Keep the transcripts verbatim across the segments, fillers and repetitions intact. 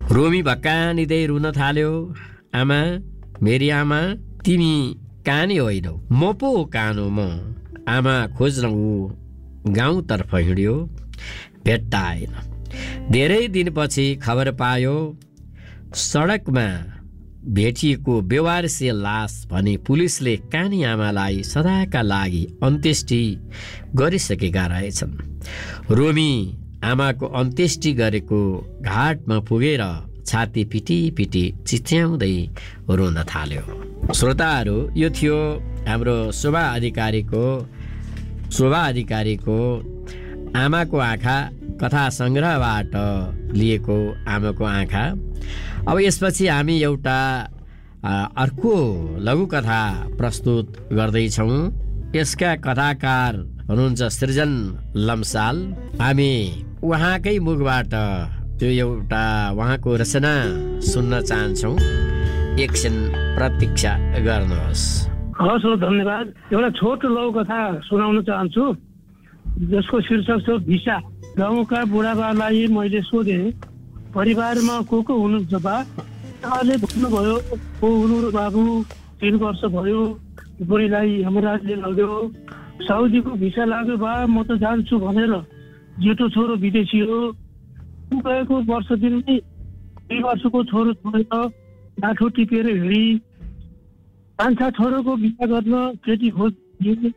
रोमी भक्कानिँदै रुन थाल्यो। आमा, मेरी आमा, तिमी कानी होइनौ, म पो कानो म। आमा खोज्न ऊ गाउँतर्फ हिँड्यो, भेट्टाएन। धेरै दिनपछि खबर पायो सडकमा भेटिएको बेवारसे लास भने पुलिसले कानी आमालाई सदाका लागि अन्त्येष्टि गरिसकेका रहेछन्। रोमी आमाको अन्त्येष्टि गरेको घाटमा पुगेर छाती पिटी पिटी चिच्याउँदै रुन थाल्यो। श्रोताहरू, यो थियो हाम्रो शोभा अधिकारीको शोभा अधिकारीको आमाको आँखा कथा सङ्ग्रहबाट लिएको आमाको आँखा। अब यसपछि हामी एउटा अर्को लघुकथा प्रस्तुत गर्दैछौँ। यसका कथाकार हुनुहुन्छ सृजन लम्साल। हामी उहाँकै मुखबाट त्यो एउटा उहाँको रचना सुन्न चाहन्छौँ। एकछिन प्रतीक्षा गर्नुहोस्। हस्, धन्यवाद। एउटा छोटो लघुकथा सुनाउन चाहन्छु जसको शीर्षक छ भिसा। गाउँका बुढाबालाई मैले सोधेँ, परिवारमा को को हुनुहुन्छ बा? उहाँले भन्नुभयो, को हुनु र बाबु, तिन वर्ष भयो बुढीलाई यमराजले लग्यो, साउदीको भिसा लाग्यो बा, म त जान्छु भनेर जेठो छोरो विदेशी हो। गएको वर्ष दिनमै दुई वर्षको छोरो छोडेर लाठो टिपेर हिँडी। कान्छा छोरोको बिहा गर्न केटी खोज्ने,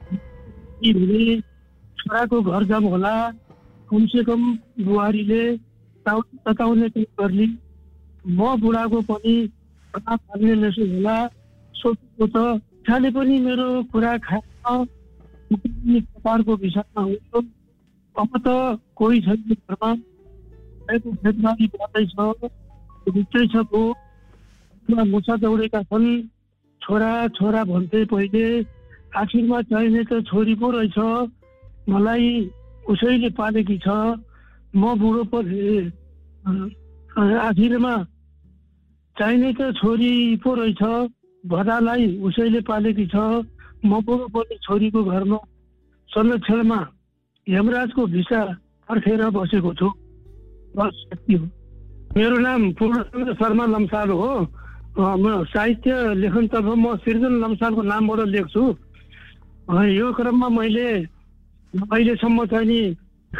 छोराको घर जाम होला, कमसे कम बुहारीले तताउने गर्ली। म बुढाको पनि पाल्ने मेसो होला सोचेको त। इच्छाले पनि मेरो कुरा खाएन। प्रकारको विषयमा हो। अब त कोही छैन घरमा। खेतबारी बढ्दैछ, भित्रै छ को मुसा दौडेका छन्। छोरा छोरा भन्थे पहिले, आखिरमा चाहिने त छोरी पो रहेछ। मलाई उसैले पालेकी छ। म बुढो पनि आखिरमा चाहिने त छोरी पो रहेछ। भदालाई उसैले पालेकी छ। म बुढो पनि छोरीको घरमा संरक्षणमा यमराजको भिसा पर्खेर बसेको छु। बस यति हो। मेरो नाम पूर्णचन्द्र शर्मा लम्साल हो। म साहित्य लेखनतर्फ म सृजन लम्सालको नामबाट लेख्छु। यो क्रममा मैले अहिलेसम्म चाहिँ नि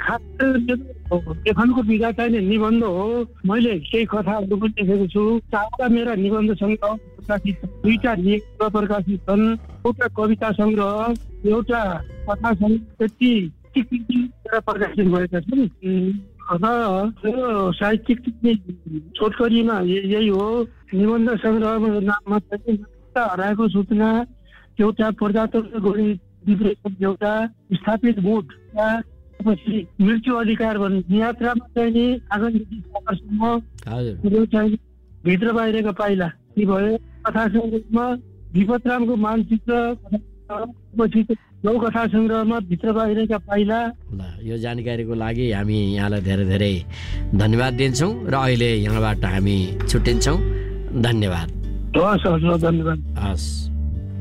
लेखनको विधा चाहिँ नि निबन्ध हो। मैले केही कथाहरू पनि लेखेको छु। चारवटा मेरा निबन्ध सङ्ग्रह प्रकाशित, दुईटा लेख प्रकाशित छन्, एउटा कविता सङ्ग्रह, एउटा कथा सङ्ग्रह, त्यति प्रकाशित भएका छन्। र साहित्यिक छोटकरीमा यही हो। निबन्ध सङ्ग्रहको नाममा चाहिँ हराएको सूचना, एउटा प्रजातन्त्र गोली एउटा स्थापित मुठ, पछि मृत्यु अधिकार भन्ने यात्रामा चाहिँ नि आगन्तुकसम्म चाहिँ भित्र बाहिरका पाइला के भयो। कथा सङ्ग्रहमा विपतरामको मानचित्र, पछि नौकथा सङ्ग्रहमा भित्र बाहिरका पाइला। यो जानकारीको लागि हामी यहाँलाई धेरै धेरै धन्यवाद दिन्छौँ र अहिले यहाँबाट हामी छुट्टिन्छौँ। धन्यवाद। हस् हस्, धन्यवाद। हस्।